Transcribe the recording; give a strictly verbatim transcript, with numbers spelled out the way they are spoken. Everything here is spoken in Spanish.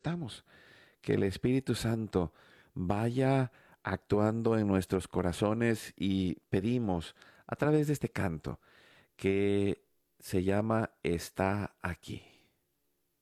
necesitamos que el Espíritu Santo vaya actuando en nuestros corazones y pedimos a través de este canto que se llama Está aquí.